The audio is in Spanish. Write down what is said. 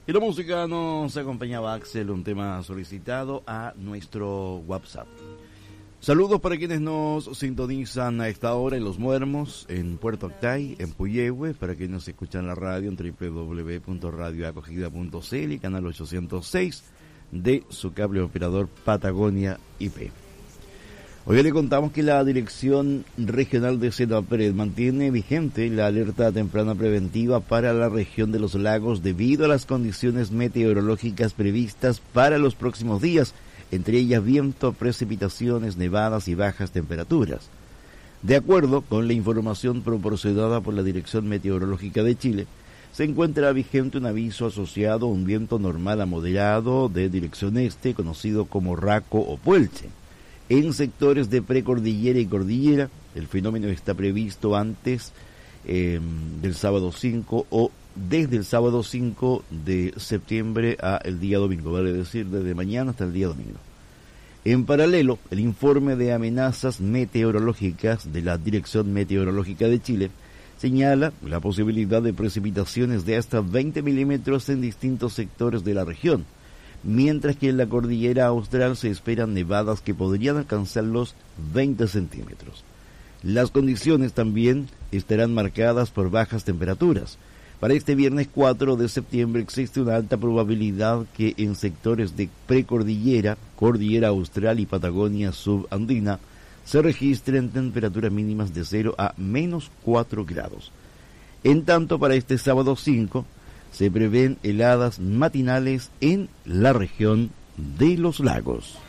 Y la música nos acompañaba Axel, un tema solicitado a nuestro WhatsApp. Saludos para quienes nos sintonizan a esta hora en Los Muermos, en Puerto Octay, en Puyehue, para quienes nos escuchan la radio en www.radioacogida.cl y canal 806 de su cable operador Patagonia IP. Hoy le contamos que la Dirección Regional de Senapred mantiene vigente la alerta temprana preventiva para la región de los lagos debido a las condiciones meteorológicas previstas para los próximos días, entre ellas viento, precipitaciones, nevadas y bajas temperaturas. De acuerdo con la información proporcionada por la Dirección Meteorológica de Chile, se encuentra vigente un aviso asociado a un viento normal a moderado de dirección este, conocido como raco o puelche. En sectores de precordillera y cordillera, el fenómeno está previsto antes del sábado 5 o desde el sábado 5 de septiembre a el día domingo, vale decir, desde mañana hasta el día domingo. En paralelo, el informe de amenazas meteorológicas de la Dirección Meteorológica de Chile señala la posibilidad de precipitaciones de hasta 20 milímetros en distintos sectores de la región, mientras que en la cordillera austral se esperan nevadas que podrían alcanzar los 20 centímetros. Las condiciones también estarán marcadas por bajas temperaturas. Para este viernes 4 de septiembre existe una alta probabilidad que en sectores de precordillera, cordillera austral y Patagonia subandina se registren temperaturas mínimas de 0 a menos 4 grados. En tanto, para este sábado 5 se prevén heladas matinales en la región de los lagos.